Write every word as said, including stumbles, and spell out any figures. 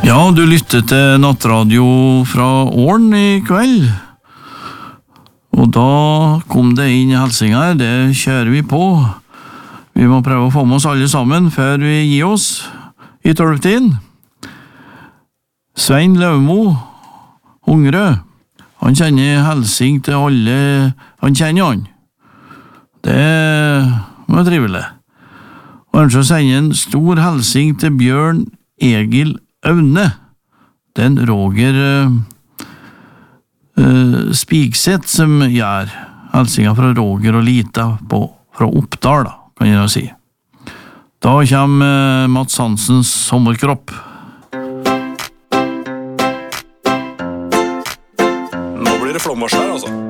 Ja, du lytter til nattradio fra Åren i kveld. Og da kom det inn hilsinger, det kjører vi på. Vi må prøve å få med oss alle sammen før vi gir oss i tolvtiden. Svein Løvmo, Hungrø, han kjenner helsing til alle han kjenner han. Det var trivelig. Og han skal sende en stor helsing til Bjørn Egil Aune. Den Roger uh, uh, Spigseth som gjør helsinga fra Roger og Lita på, fra Oppdal, da, kan jeg si. Da kommer uh, Mats Hansens sommerkropp. Nå blir det flommarsj her, altså.